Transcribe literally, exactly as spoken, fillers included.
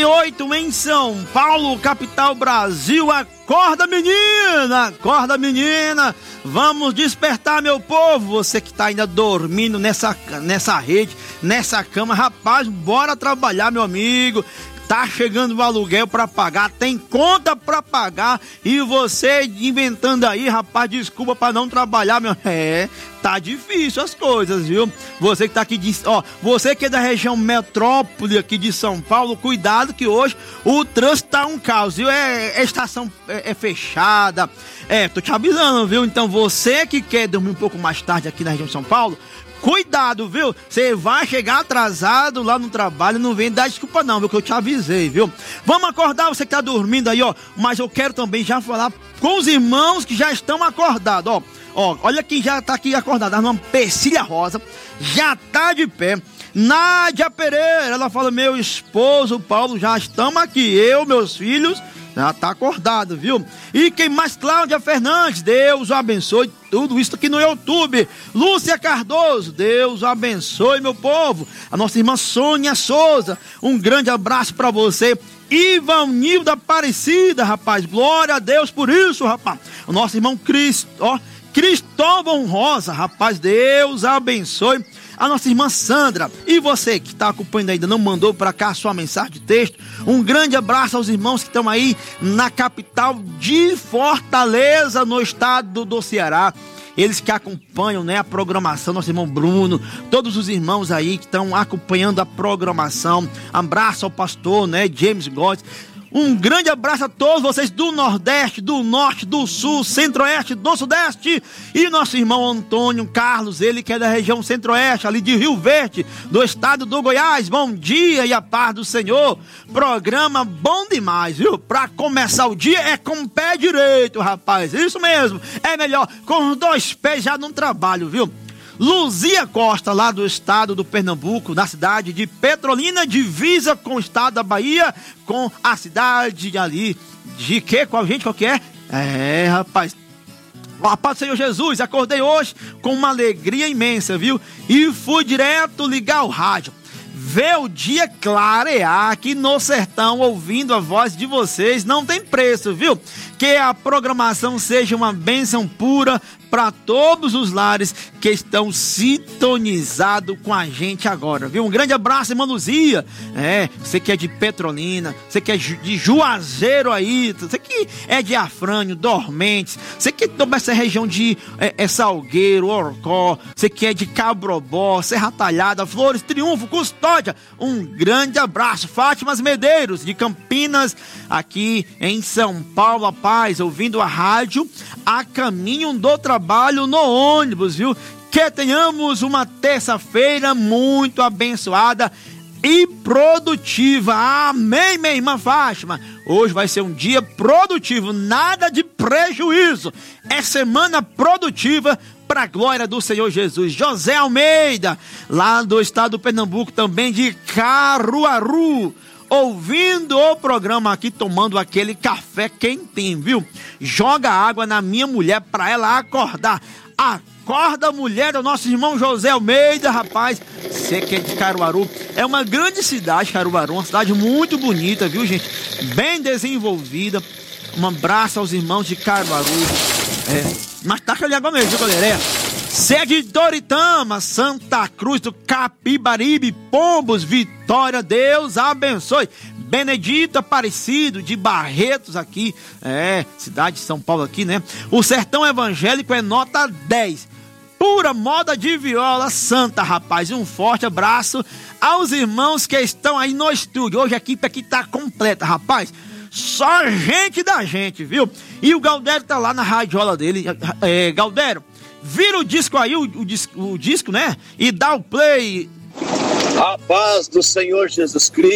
e oito em São Paulo, capital Brasil. Acorda, menina! Acorda, menina! Vamos despertar, meu povo! Você que tá ainda dormindo nessa, nessa rede, nessa cama, rapaz, bora trabalhar, meu amigo! Tá chegando o aluguel pra pagar, tem conta pra pagar, e você inventando aí, rapaz, desculpa pra não trabalhar, meu... É, tá difícil as coisas, viu? Você que tá aqui, de... ó, você que é da região metrópole aqui de São Paulo, cuidado que hoje o trânsito tá um caos, viu? É, é estação é, é fechada, é, tô te avisando, viu? Então você que quer dormir um pouco mais tarde aqui na região de São Paulo, cuidado, viu? Você vai chegar atrasado lá no trabalho, não vem dar desculpa não, viu? Que eu te avisei, viu? Vamos acordar, você que tá dormindo aí, ó. Mas eu quero também já falar com os irmãos que já estão acordados, ó. Ó, olha quem já tá aqui acordado, a nome Persília Rosa, já tá de pé. Nádia Pereira, ela fala, meu esposo Paulo, já estamos aqui, eu, meus filhos... Já tá acordado, viu? E quem mais? Cláudia Fernandes, Deus o abençoe. Tudo isso aqui no YouTube. Lúcia Cardoso, Deus o abençoe, meu povo. A nossa irmã Sônia Souza, um grande abraço pra você. Ivanilda Aparecida, rapaz, glória a Deus por isso, rapaz. O nosso irmão Cristo, ó, Cristóvão Rosa, rapaz, Deus abençoe. A nossa irmã Sandra, e você que está acompanhando ainda, não mandou para cá a sua mensagem de texto, um grande abraço aos irmãos que estão aí na capital de Fortaleza, no estado do Ceará, eles que acompanham, né, a programação, nosso irmão Bruno, todos os irmãos aí que estão acompanhando a programação, abraço ao pastor, né, James God. Um grande abraço a todos vocês do Nordeste, do Norte, do Sul, Centro-Oeste, do Sudeste. E nosso irmão Antônio Carlos, ele que é da região Centro-Oeste, ali de Rio Verde, do estado do Goiás. Bom dia e a paz do Senhor. Programa bom demais, viu? Pra começar o dia é com o pé direito, rapaz. Isso mesmo. É melhor com os dois pés já no trabalho, viu? Luzia Costa, lá do estado do Pernambuco, na cidade de Petrolina, divisa com o estado da Bahia, com a cidade ali de que? Qual gente, qual que é? É, rapaz, a paz do Senhor Jesus, acordei hoje com uma alegria imensa, viu? E fui direto ligar o rádio, ver o dia clarear aqui no sertão, ouvindo a voz de vocês, não tem preço, viu? Que a programação seja uma bênção pura para todos os lares que estão sintonizados com a gente agora, viu? Um grande abraço, irmã Luzia. É, você que é de Petrolina, você que é de Juazeiro aí, você que é de Afrânio, Dormentes, você que toma essa região de é, é Salgueiro, Orcó, você que é de Cabrobó, Serra Talhada, Flores, Triunfo, Custódia. Um grande abraço. Fátimas Medeiros, de Campinas, aqui em São Paulo, a paz, ouvindo a rádio a caminho do trabalho no ônibus, viu? Que tenhamos uma terça-feira muito abençoada e produtiva. Amém, minha irmã Fátima. Hoje vai ser um dia produtivo, nada de prejuízo. É semana produtiva para a glória do Senhor Jesus. José Almeida, lá do estado do Pernambuco, também de Caruaru, ouvindo o programa aqui, tomando aquele café quentinho, viu? Joga água na minha mulher pra ela acordar. Acorda, mulher do nosso irmão José Almeida, rapaz. Você que é de Caruaru. É uma grande cidade, Caruaru, uma cidade muito bonita, viu, gente? Bem desenvolvida. Um abraço aos irmãos de Caruaru. É, mas tá ali agora mesmo, viu, galera? É. Sede Doritama, Santa Cruz do Capibaribe, Pombos, Vitória, Deus abençoe. Benedito Aparecido, de Barretos aqui, é, cidade de São Paulo aqui, né? O Sertão Evangélico é nota dez. Pura moda de viola santa, rapaz. E um forte abraço aos irmãos que estão aí no estúdio. Hoje a equipe aqui tá completa, rapaz. Só gente da gente, viu? E o Galdério tá lá na radiola dele. É, Galdério, vira o disco aí, o, o, disco, o disco, né? E dá o play. A paz do Senhor Jesus Cristo.